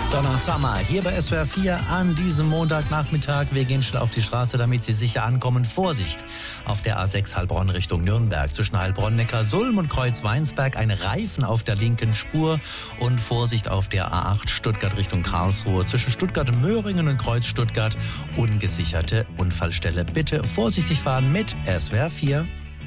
Donna Summer hier bei SWR 4 an diesem Montagnachmittag. Wir gehen schnell auf die Straße, damit Sie sicher ankommen. Vorsicht auf der A6 Heilbronn Richtung Nürnberg. Zwischen Heilbronn, Neckarsulm und Kreuz-Weinsberg ein Reifen auf der linken Spur. Und Vorsicht auf der A8 Stuttgart Richtung Karlsruhe. Zwischen Stuttgart-Möhringen und Kreuz Stuttgart ungesicherte Unfallstelle. Bitte vorsichtig fahren mit SWR 4.